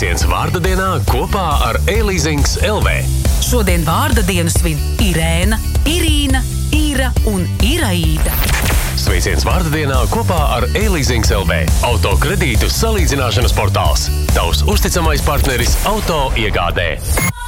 Sveiciens vārda dienā kopā ar E-Leasings LV. Šodien vārda dienu svin Irēna, Irīna, Ira un Iraīda. Sveiciens vārda dienā kopā ar E-Leasings LV. Auto kredītu salīdzināšanas portāls. Tavs uzticamais partneris auto iegādē.